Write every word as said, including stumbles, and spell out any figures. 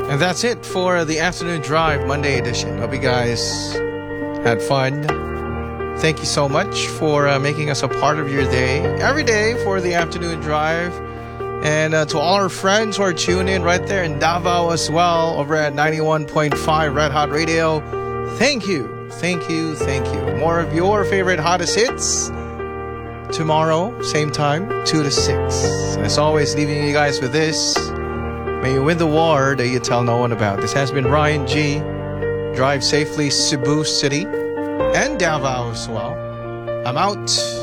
And that's it for the Afternoon Drive Monday edition. Hope you guys had fun. Thank you so much for uh, making us a part of your day every day for the Afternoon Drive. And uh, to all our friends who are tuning in right there in Davao as well, over at ninety-one point five Red Hot Radio, thank you, thank you, thank you. More of your favorite hottest hits tomorrow, same time, two to six. As always, leaving you guys with this. May you win the war that you tell no one about. This has been Ryan G. Drive safely, Cebu City and Davao as well. I'm out.